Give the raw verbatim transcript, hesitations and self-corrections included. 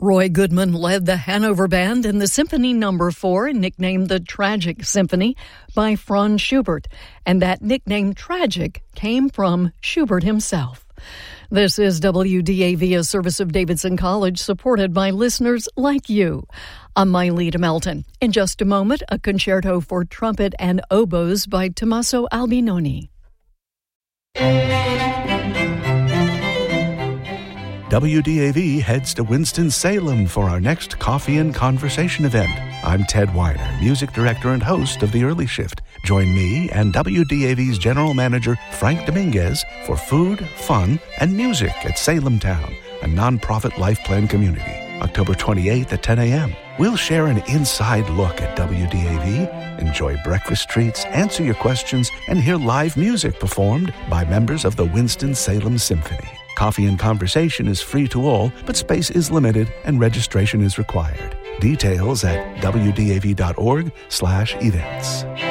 Roy Goodman led the Hanover Band in the Symphony Number four, nicknamed the Tragic Symphony by Franz Schubert, and that nickname Tragic came from Schubert himself. This is W D A V, a service of Davidson College, supported by listeners like you. I'm Myleta Melton. In just a moment, a concerto for trumpet and oboes by Tommaso Albinoni. W D A V heads to Winston-Salem for our next Coffee and Conversation event. I'm Ted Weiner, music director and host of The Early Shift. Join me and W D A V's general manager, Frank Dominguez, for food, fun, and music at Salem Town, a nonprofit life plan community. October twenty-eighth at ten a.m. We'll share an inside look at W D A V, enjoy breakfast treats, answer your questions, and hear live music performed by members of the Winston-Salem Symphony. Coffee and Conversation is free to all, but space is limited and registration is required. Details at W D A V dot org slash events.